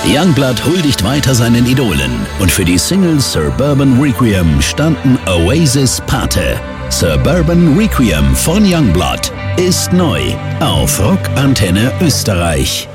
Youngblood huldigt weiter seinen Idolen und für die Single Suburban Requiem standen Oasis Pate. Suburban Requiem von Youngblood ist neu auf Rock Antenne Österreich.